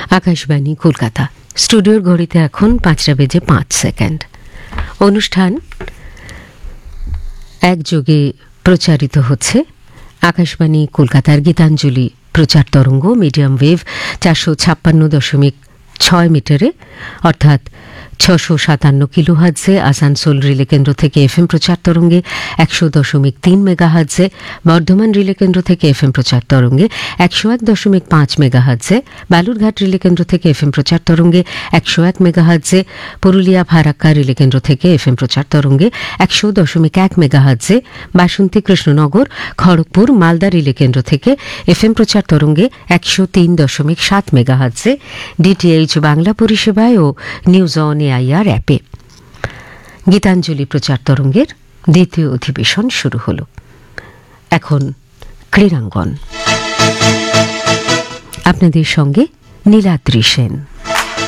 আকাশবাণী কলকাতা। স্টুডিওর ঘড়িতে এখন 5:05। অনুষ্ঠান একযোগে প্রচারিত হচ্ছে আকাশবাণী কলকাতার গীতাঞ্জলি প্রচার তরঙ্গ মিডিয়াম ওয়েভ 456.6 মিটারে, অর্থাৎ 657 কিলোহার্টজে আসানসোল রিলে কেন্দ্র থেকে এফএম প্রচার তরঙ্গে, 100.3 মেগাহার্টজে বর্ধমান রিলে কেন্দ্র থেকে এফএম প্রচার তরঙ্গে, 101.5 মেগাহার্টজে বালুরঘাট রিলে কেন্দ্র থেকে এফএম প্রচার তরঙ্গে, 101 মেগাহার্টজে পুরুলিয়া ফারাক্কা রিলে কেন্দ্র থেকে এফএম প্রচার তরঙ্গে, 100.1 মেগাহার্টজে বাসন্তী কৃষ্ণনগর খড়গপুর মালদা রিলে কেন্দ্র থেকে এফএম প্রচার তরঙ্গে, 103.7 মেগাহার্টজে ডিটিএইচ বাংলা পরিষেবায় ও নিউজ অন এআইআর অ্যাপে। গীতাঞ্জলি প্রচার তরঙ্গের দ্বিতীয় অধিবেশন শুরু হল। এখন ক্রীড়াঙ্গন, আপনাদের সঙ্গে নীলাদ্রি সেন।